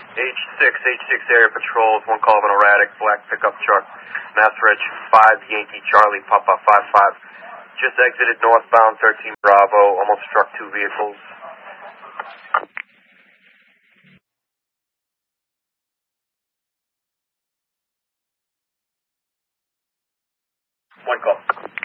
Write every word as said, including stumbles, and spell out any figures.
H six, H six area patrols, one call of an erratic black pickup truck, Mass Reg five, Yankee Charlie, Papa five five. Just exited northbound thirteen Bravo, almost struck two vehicles. One call.